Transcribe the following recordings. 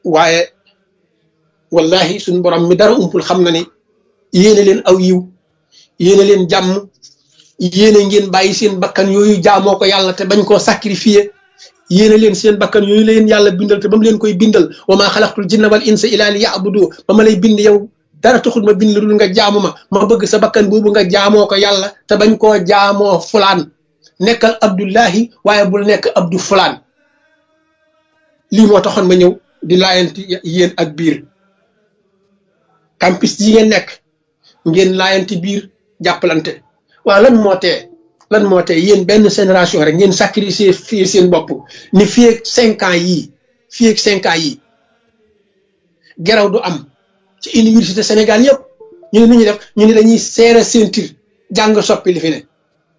waaye wallahi suñu borom mi dara umpul xam na ni yéene leen aw yiw yéene leen jàmm yéene ngeen bàyyi seen bakkan yooyu jaamoo ko yàlla te bañ koo sacrifier yéene leen seen bakkan yooyu leen yàlla bindal te ba mu leen koy bindal wa maa xalaqtul jinna wal insa illa li ya'budu ba ma lay bind yow dara taxul ma bind la dul nga jaamu ma bëgg sa bakkan boobu nga jaamoo ko yàlla te bañ koo jaamoo fulaan nekkal abdullahi waaye bul nekk abdu fulaan lii moo taxoon ma ñëw di laayanti yéen ak biir campus yi ngeen nekk ngeen laayanti biir jàppalante waaw lan moo tee yéen benn génération rek ngeen sacrifier fii seen bopp ni fii ak 5 ans yii geraw du am ci université Sénégal yëpp ñu ne nu ñuy def ñu ne dañuy serré ceinture jàng soppi li fi ne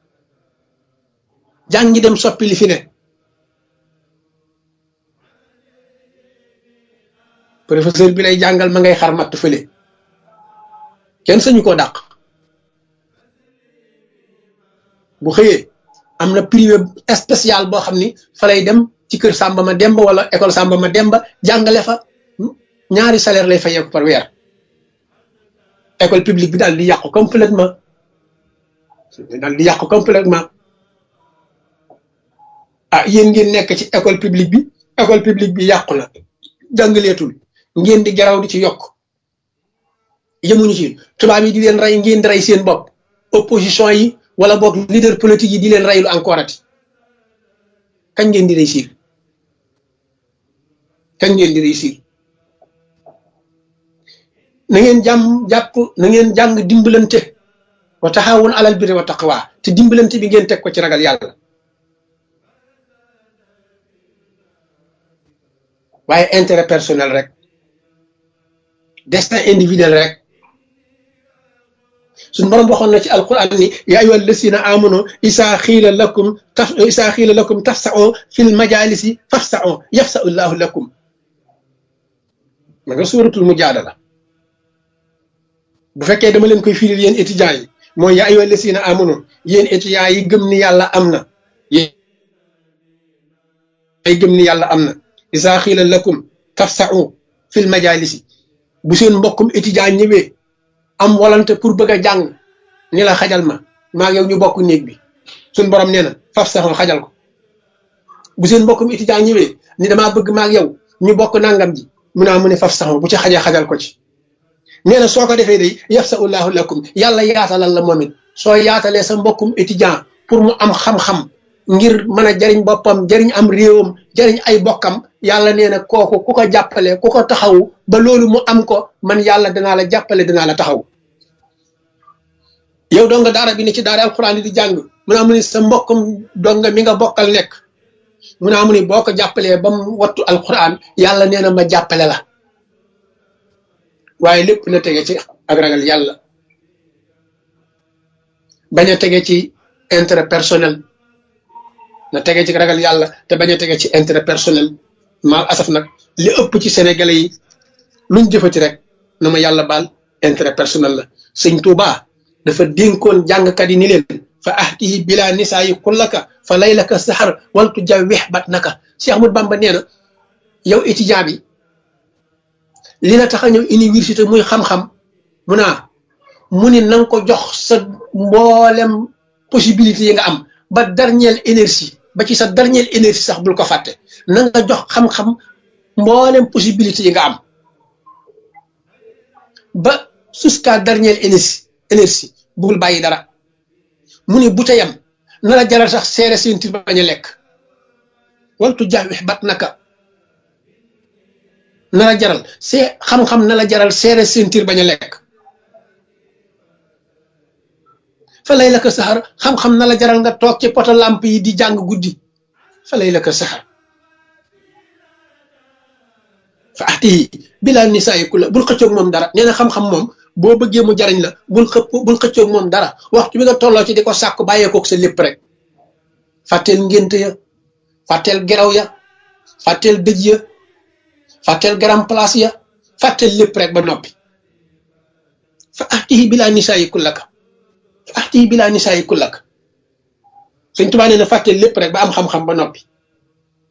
jàngi dem soppi li fi ne professeur bi lay jàngal ma ngay xar matt fële kenn sañu koo dàq bu xëyee am na privé spécial boo xam ni fa lay dem ci kër Samba ma Demba wala école Samba ma Demba jàngale fa ñaari salaire lay fayeeku par weer école publique bi daal di yàqu complètement ah yéen ngeen nekk ci école publique bi yàqu na jàngaleetul ngeen di garaw di ci yokk yemuñu ci tubaab yi di leen rey ngeen di rey seen bopp opposition yi wala boog leader politique yi di leen reylu encore ati kañ ngeen di réussir na ngeen na ngeen jàng dimbalante wa taxawun alal birri wa taqwa te dimbalante bi ngeen teg ko ci ragal yàlla waaye intérêt personnel rek destin individuel rek suñu borom waxoon na ci alquran ni yaa ayyuha allasina amanu isaa xiila lakum tafsa'u fil majalisi fafsa'u yafsa'u llahu lakum ma nga suuratul mujaadala bu fekkee dama leen koy firil yéen étudiants yi mooy yaa ayyuha allasina amanu yéen étudiants yi gëm ni yàlla am na isaa xiila lakum tafsa'u fil majalisi bu seen mbokkum étudiant ñëwee am volonté pour bëgg a jàng ni la xajal maa yow ñu bokk néeg bi suñ borom nee na faf saxoon xajal ko bu seen mbokkum étudiant ñëwee ni damaa bëgg maag yow ñu bokk nangam ji mu ne faf saxoon bu ci xajee xajal ko ci nee na soo ko defee day yafsa'ullahu lakum yàlla yaatalal la moom it soo yaatalee sa mbokkum étudiant pour mu am xam-xam ngir mën a jariñ boppam jariñ am réewam jariñ ay bokkam yàlla nee na kooku ku ko jàppale ku ko taxawu ba loolu mu am ko man yàlla danaa la jàppale danaa la taxaw yow donga daara bi ne ci daara alxuraan di jàng mu ne amu ni sa mbokkum donga mi nga bokkal nekk mu ne amu ni boo ko jàppalee ba mu wattu alxuraan yàlla nee na ma jàppale la waaye lépp na tege ci ak ragal yàlla bañ a tege ci intérêt personnel na tege ci ragal yàlla te bañ a tege ci intérêt personnel mal asaf nag li ëpp ci sénégalais yi luñ jëfati rek na ma yàlla baal intérêt personnel la sëñ Tuubaa dafa dénkoon jàngkat yi ni leen fa ahtihi bila nisaayi kullaka fa laylaka sahar waltu jawwex bat naka Cheikh Ahmadou Bamba nee na yow étudiant bi li la tax a ñëw université muy xam-xam mu ni na nga ko jox sa mboolem possibilité yi nga am ba dernière énergie ba ci sa dernière énergie sax bul ko fàtte na nga jox xam-xam mboolem possibilité yi nga am ba jusqu'à dernière énergie bul bàyyi dara mu ni bu teyam na la jaral sax seere seentir bañ a lekk waltu jawwex bat naka na la jaral xam-xam na la jaral seere seentir bañ a lekk fa lay la ko saxar xam-xam na la jaral nga toog ci poto lamp yi di jàng guddi fa lay la ko saxar fa ahtihi bila nisaayi kulla bul xëccoog moom dara nee na xam-xam moom boo bëggee mu jariñ la bul xëccoog moom dara waxtu bi nga tolloo ci di ko sàkku bàyyeekoog sa lépp rek fàtteel ngénte ya fàtteel geraw ya fàtteel dëj ya fàtteel grand place ya fàtteel lépp rek ba noppi fa ahtihi bila nisaayi kullaka ahti bila nisaayi kullak Sëñ Tuubaa nee na fàtte lépp rek ba am xam-xam ba noppi